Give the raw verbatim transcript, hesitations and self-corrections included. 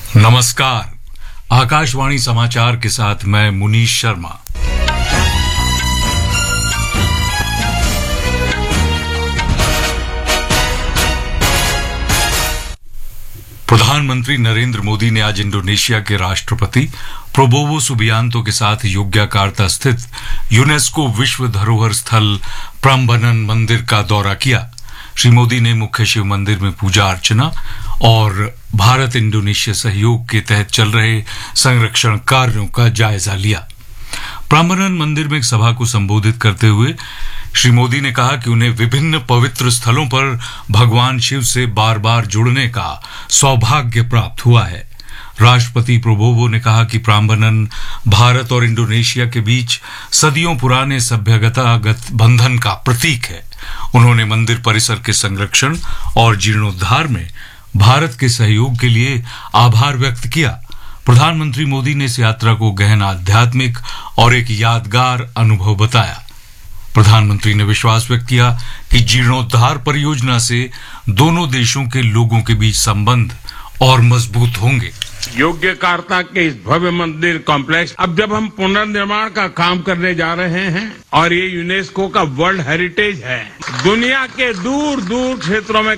नमस्कार, आकाशवाणी समाचार के साथ मैं मुनीश शर्मा। प्रधानमंत्री नरेंद्र मोदी ने आज इंडोनेशिया के राष्ट्रपति प्रोबोवो सुबियांतो के साथ योग्यकार्ता स्थित यूनेस्को विश्व धरोहर स्थल प्राम्बनन मंदिर का दौरा किया। श्री मोदी ने मुख्य शिव मंदिर में पूजा अर्चना और भारत इंडोनेशिया सहयोग के तहत चल रहे संरक्षण कार्यों का जायजा लिया। प्राम्बनन मंदिर में एक सभा को संबोधित करते हुए श्री मोदी ने कहा कि उन्हें विभिन्न पवित्र स्थलों पर भगवान शिव से बार बार जुड़ने का सौभाग्य प्राप्त हुआ है। राष्ट्रपति प्रोबोवो ने कहा कि प्राम्बनन भारत और इंडोनेशिया के बीच सदियों पुराने सभ्यतागत बंधन का प्रतीक है। उन्होंने मंदिर परिसर के संरक्षण और जीर्णोद्धार में भारत के सहयोग के लिए आभार व्यक्त किया। प्रधानमंत्री मोदी ने इस यात्रा को गहन आध्यात्मिक और एक यादगार अनुभव बताया। प्रधानमंत्री ने विश्वास व्यक्त किया कि जीर्णोद्धार परियोजना से दोनों देशों के लोगों के बीच संबंध और मजबूत होंगे। योग्यकार्ता के इस भव्य मंदिर कॉम्प्लेक्स अब जब हम पुनर्निर्माण का काम करने जा रहे हैं और ये यूनेस्को का वर्ल्ड हेरिटेज है, दुनिया के दूर दूर क्षेत्रों में